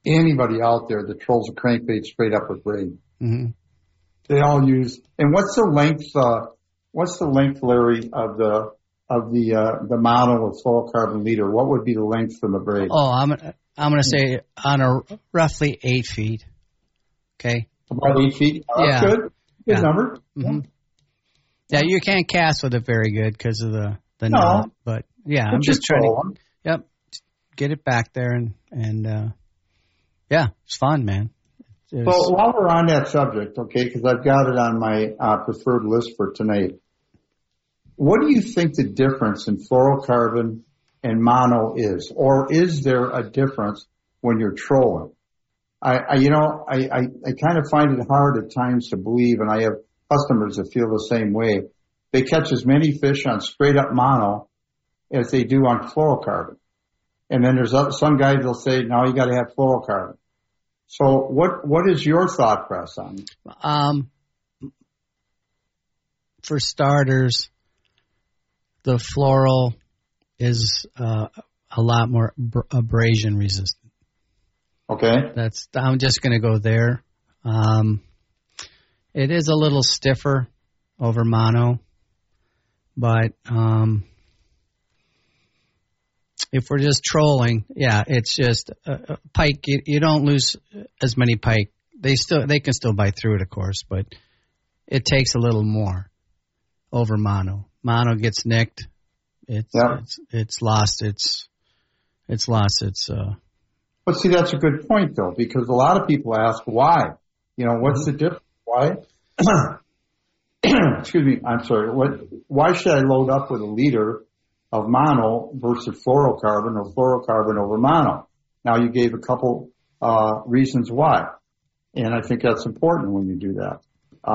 anybody out there that trolls a crankbait straight up with braid. Mm-hmm. They all use. And what's the length? What's the length, Larry, of the mono with fluorocarbon leader? What would be the length from the braid? Oh, I'm going to say on a roughly 8 feet. Okay. About 8 feet. Oh, that's good. Good number. Mm-hmm. Yeah, you can't cast with it very good because of the knot. But yeah, I'm just trying to. Yep. Get it back there and yeah, it's fun, man. Well, while we're on that subject, okay, because I've got it on my preferred list for tonight. What do you think the difference in fluorocarbon and mono is? Or is there a difference when you're trolling? I kind of find it hard at times to believe, and I have customers that feel the same way. They catch as many fish on straight up mono as they do on fluorocarbon. And then there's some guys that'll say, no, you got to have fluorocarbon. So what is your thought process on it? For starters, the fluoro is a lot more abrasion resistant. Okay. I'm just going to go there. It is a little stiffer over mono, but if we're just trolling, yeah, it's just pike. You don't lose as many pike. They can still bite through it, of course, but it takes a little more over mono. Mono gets nicked. It's lost. It's lost. But see, that's a good point though, because a lot of people ask why. What's the difference? Why? Excuse me. I'm sorry. Why should I load up with a liter of mono versus fluorocarbon or fluorocarbon over mono? Now you gave a couple reasons why, and I think that's important when you do that.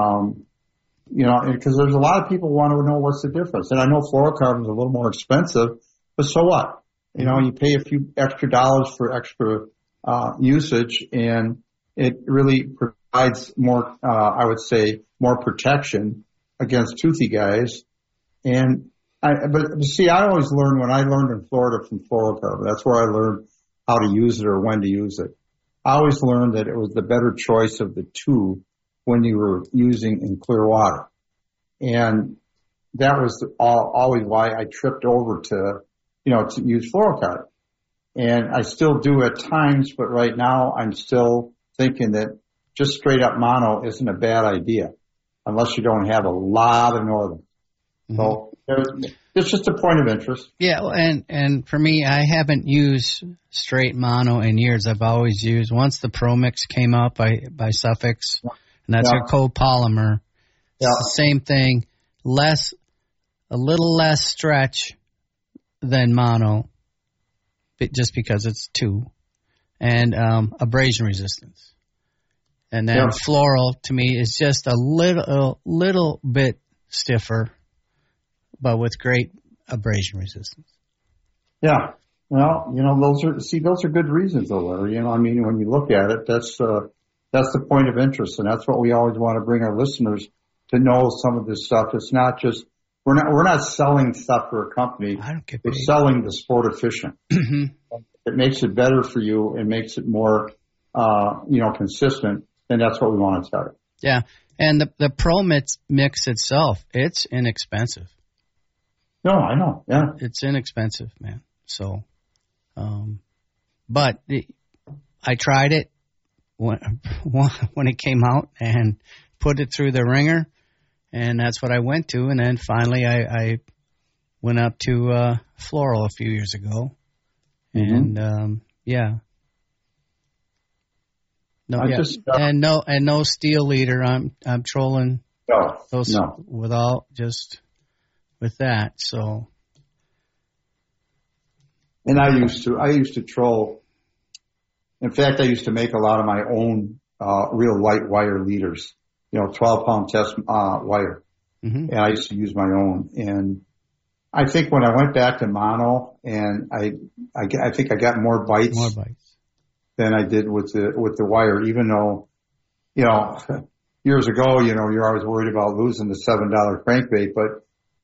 Because there's a lot of people who want to know what's the difference. And I know fluorocarbon is a little more expensive, but so what? You pay a few extra dollars for extra usage, and it really provides more, I would say, more protection against toothy guys. And but see, I always learned when I learned in Florida from fluorocarbon. That's where I learned how to use it or when to use it. I always learned that it was the better choice of the two when you were using in clear water. And that was always why I tripped over to use fluorocarbon. And I still do at times, but right now I'm still thinking that just straight up mono isn't a bad idea unless you don't have a lot of northern. Mm-hmm. So it's just a point of interest. Yeah, and for me, I haven't used straight mono in years. I've always used, once the Pro Mix came out by Suffix, and that's a copolymer. It's the same thing, a little less stretch than mono, just because it's 2, and abrasion resistance. And then floral, to me, is just a little bit stiffer, but with great abrasion resistance. Yeah. Well, those are good reasons, though, Larry. When you look at it, that's the point of interest, and that's what we always want to bring our listeners to know some of this stuff. It's not just, we're not selling stuff for a company. We're selling the sport of fishing. It makes it better for you and makes it more, consistent, and that's what we want to tell you. Yeah. And the Pro Mix itself, it's inexpensive. No, I know. Yeah. It's inexpensive, man. So, but I tried it when it came out and put it through the ringer, and that's what I went to. And then finally I went up to Floral a few years ago, and no steel leader. I'm trolling with that. So, and I used to troll. In fact, I used to make a lot of my own real light wire leaders. 12-pound test wire, and I used to use my own. And I think when I went back to mono, and I think I got more bites than I did with the wire, even though, years ago, you're always worried about losing the $7 crankbait, but,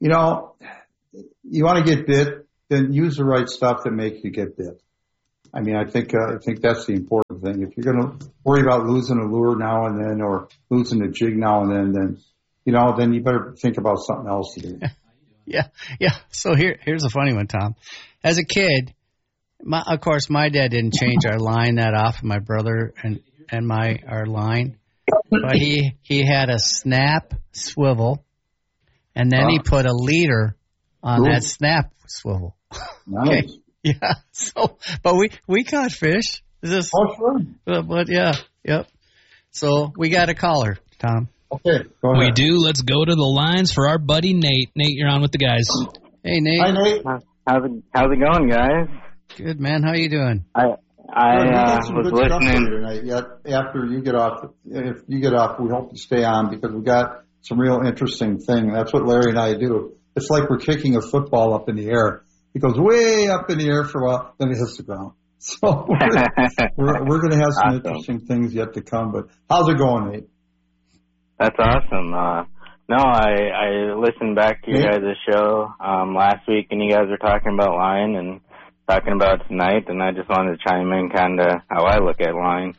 you want to get bit, then use the right stuff that makes you get bit. I think that's the important thing. If you're going to worry about losing a lure now and then or losing a jig now and then, then you better think about something else to do. Yeah. So here's a funny one, Tom. As a kid, of course, my dad didn't change our line that often, my brother and our line. But he had a snap swivel, and then he put a leader on that snap swivel. Nice. Okay. Yeah. So, but we caught fish. Sure. But yeah. Yep. So we got a caller, Tom. Okay. Go ahead. We do. Let's go to the lines for our buddy Nate. Nate, you're on with the guys. Hey, Nate. Hi, Nate. How's it going, guys? Good, man. How you doing? I was listening tonight. Yet after you get off, if you get off, we hope to stay on because we got some real interesting thing. That's what Larry and I do. It's like we're kicking a football up in the air. It goes way up in the air for a while, then it hits the ground. So we're going to have some interesting things yet to come. But how's it going, Nate? That's awesome. No, I listened back to your guys' show last week, and you guys were talking about line and talking about tonight, and I just wanted to chime in kind of how I look at line.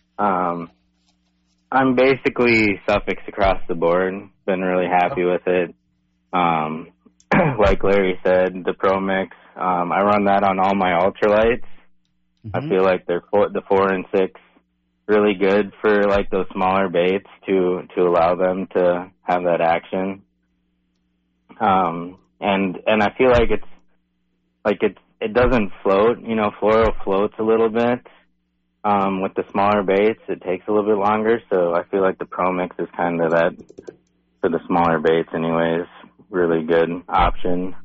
I'm basically Suffolk across the board. Been really happy with it. Like Larry said, the Pro Mix, I run that on all my ultralights. Mm-hmm. I feel like the 4 and 6 really good for like those smaller baits to allow them to have that action. And I feel like it doesn't float, fluoro floats a little bit. With the smaller baits, it takes a little bit longer. So I feel like the Pro Mix is kind of that for the smaller baits anyways. Really good option.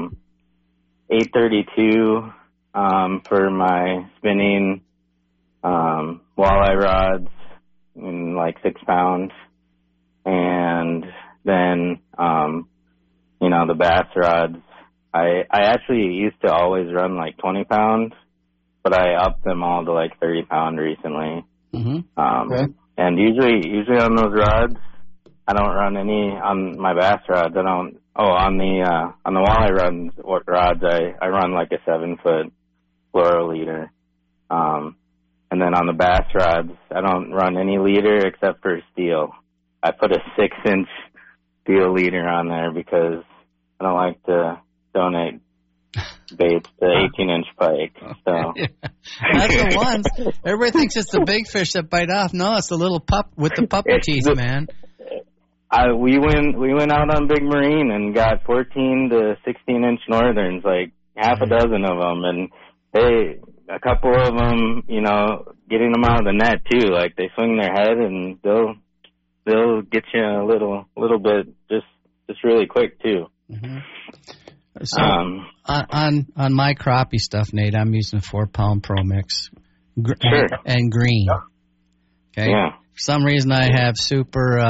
832, for my spinning, walleye rods in like 6 pounds. And then, the bass rods, I actually used to always run like 20 pounds, but I upped them all to like 30 pound recently. Mm-hmm. Okay. And usually on those rods, I don't run any on my bass rods. On the walleye rods, I run like a 7-foot fluoro leader. And then on the bass rods, I don't run any leader except for steel. I put a 6-inch steel leader on there because I don't like to donate baits to 18-inch pike. So that's the ones. Everybody thinks it's the big fish that bite off. No, it's the little pup with the puppy teeth, man. We went out on Big Marine and got 14 to 16-inch northerns, like half a dozen of them, and a couple of them, getting them out of the net too. Like they swing their head and they'll get you a little bit just really quick too. Mm-hmm. So on my crappie stuff, Nate, I'm using a 4-pound Pro Mix and green. Yep. Okay. Yeah. For some reason, I have super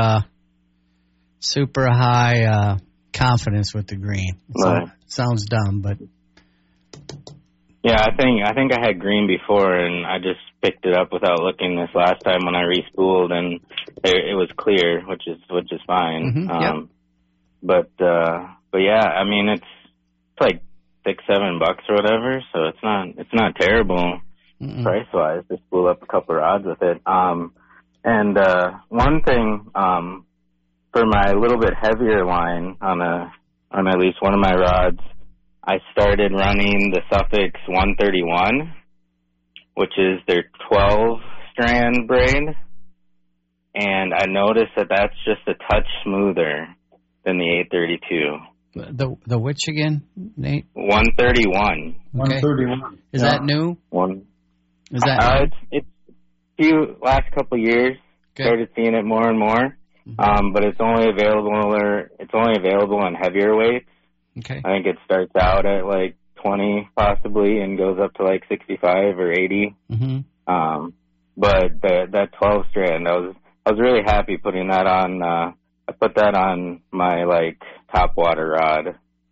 high confidence with the green. Sounds dumb, but yeah, I think I had green before, and I just picked it up without looking this last time when I respooled, and it was clear, which is fine. Mm-hmm. But yeah, I mean it's like $6-7 or whatever, so it's not terrible price wise to spool up a couple rods with it. And one thing for my little bit heavier line on at least one of my rods, I started running the Suffolk 131, which is their 12-strand braid, and I noticed that that's just a touch smoother than the 832. The which again, Nate? 131. Okay. 131. Is that new? Is that new? It's last couple of years. Good. Started seeing it more and more. Mm-hmm. But it's only available in heavier weights. Okay. I think it starts out at like 20 possibly and goes up to like 65 or 80. Mm-hmm. But that 12 strand, I was really happy putting that on. I put that on my like top water rod,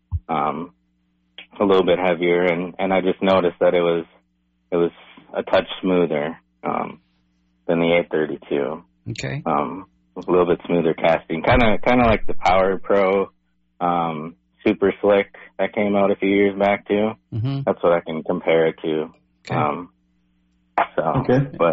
a little bit heavier, and I just noticed that it was a touch smoother than the 832. Okay. A little bit smoother casting, kind of like the Power Pro Super Slick that came out a few years back too. Mm-hmm. That's what I can compare it to. Okay. But